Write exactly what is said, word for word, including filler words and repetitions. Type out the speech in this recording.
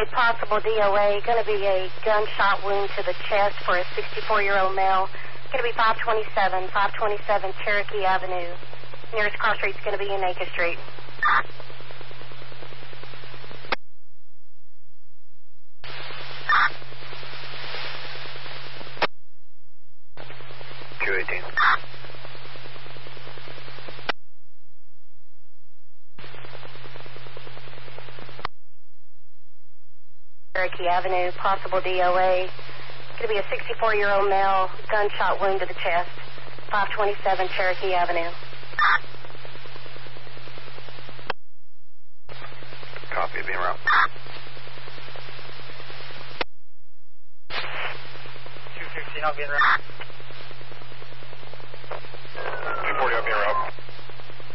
Okay, possible D O A. Going to be a gunshot wound to the chest for a sixty-four-year-old male. Going to be five twenty-seven, five twenty-seven Cherokee Avenue. Nearest cross street is going to be in Acre Street. two eighteen. Cherokee Avenue, possible D O A. Going to be a sixty-four-year-old male, gunshot wound to the chest. five twenty-seven Cherokee Avenue. Copy, being around. two fifteen, I'll be in route. two forty, I'll be around.